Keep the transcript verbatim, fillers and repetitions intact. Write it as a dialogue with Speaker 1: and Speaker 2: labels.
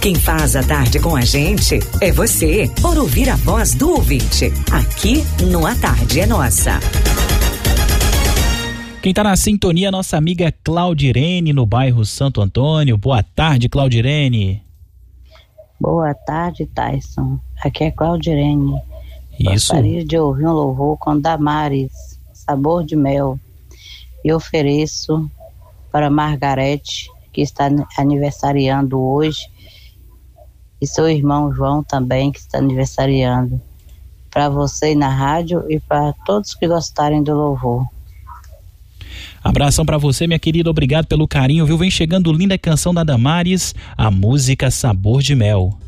Speaker 1: Quem faz a tarde com a gente é você, por ouvir a voz do ouvinte. Aqui no A Tarde é Nossa.
Speaker 2: Quem tá na sintonia é nossa amiga Claudirene, no bairro Santo Antônio. Boa tarde, Claudirene.
Speaker 3: Boa tarde, Tyson. Aqui é Claudirene.
Speaker 2: Isso.
Speaker 3: Gostaria de ouvir um louvor com Damares, Sabor de Mel. E ofereço para Margarete, que está aniversariando hoje, e seu irmão João também, que está aniversariando. Para você na rádio e para todos que gostarem do louvor.
Speaker 2: Abração pra você, minha querida, obrigado pelo carinho, viu? Vem chegando linda canção da Damares, a música Sabor de Mel.